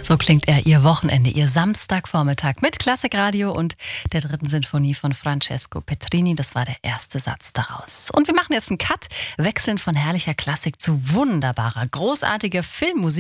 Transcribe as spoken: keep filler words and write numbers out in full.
So klingt er, Ihr Wochenende, Ihr Samstagvormittag mit Klassikradio und der dritten Sinfonie von Francesco Petrini. Das war der erste Satz daraus. Und wir machen jetzt einen Cut, wechseln von herrlicher Klassik zu wunderbarer, großartiger Filmmusik.